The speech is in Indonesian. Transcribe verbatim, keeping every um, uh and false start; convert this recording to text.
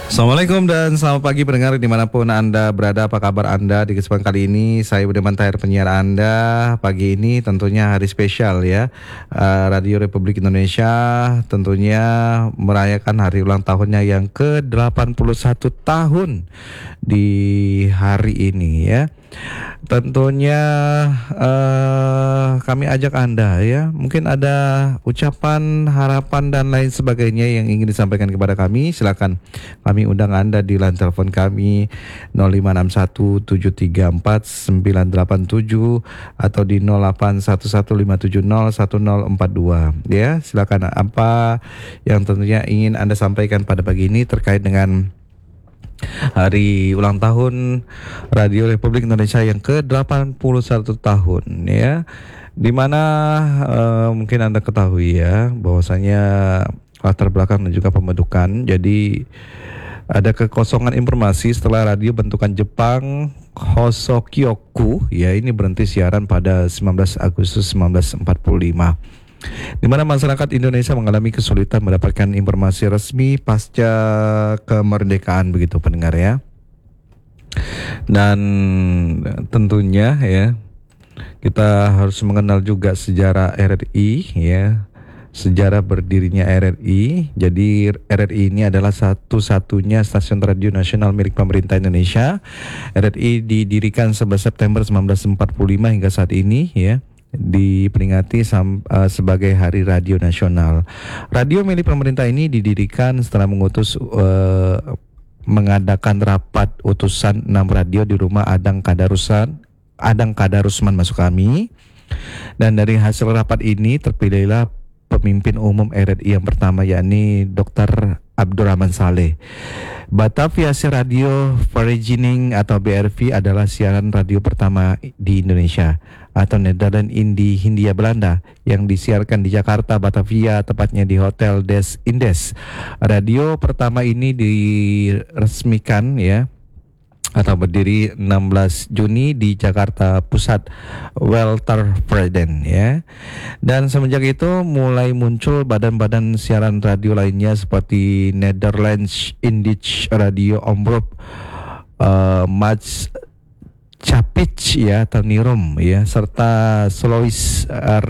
Assalamualaikum dan selamat pagi pendengar dimanapun Anda berada. Apa kabar Anda di kesempatan kali ini? Saya Budiman Tahir, penyiar Anda. Pagi ini tentunya hari spesial ya. uh, Radio Republik Indonesia tentunya merayakan hari ulang tahunnya yang ke delapan puluh satu tahun di hari ini ya. Tentunya uh, kami ajak Anda ya, mungkin ada ucapan, harapan dan lain sebagainya yang ingin disampaikan kepada kami. Silakan kami undang Anda di line telepon kami nol lima enam satu tujuh tiga empat sembilan delapan tujuh atau di nol delapan satu satu lima tujuh nol satu nol empat dua ya. Silakan apa yang tentunya ingin Anda sampaikan pada pagi ini terkait dengan hari ulang tahun Radio Republik Indonesia yang ke delapan puluh satu tahun ya. Dimana uh, mungkin Anda ketahui ya bahwasanya latar belakang dan juga pembentukan. Jadi ada kekosongan informasi setelah radio bentukan Jepang Hosokyoku ya ini berhenti siaran pada sembilan belas Agustus seribu sembilan ratus empat puluh lima. Di mana masyarakat Indonesia mengalami kesulitan mendapatkan informasi resmi pasca kemerdekaan begitu pendengar ya. Dan tentunya ya kita harus mengenal juga sejarah R R I ya. Sejarah berdirinya R R I. Jadi R R I ini adalah satu-satunya stasiun radio nasional milik pemerintah Indonesia. R R I didirikan sebelas September seribu sembilan ratus empat puluh lima hingga saat ini ya, diperingati sam, uh, sebagai Hari Radio Nasional. Radio milik pemerintah ini didirikan setelah mengutus uh, mengadakan rapat utusan enam radio di rumah Adang Kadarusan, Adang Kadarusman masuk kami. Dan dari hasil rapat ini terpilihlah pemimpin umum R R I yang pertama, yakni Doktor Abdurrahman Saleh. Bataviase Radio Vereniging atau B R V adalah siaran radio pertama di Indonesia atau Nederland di Hindia Belanda yang disiarkan di Jakarta, Batavia, tepatnya di Hotel Des Indes. Radio pertama ini diresmikan ya atau berdiri enam belas Juni di Jakarta Pusat, Weltervreden ya. Dan semenjak itu mulai muncul badan-badan siaran radio lainnya seperti Netherlands Indisch Radio Omroep, uh, Mats Capich ya, Tanirum ya, serta Solois uh,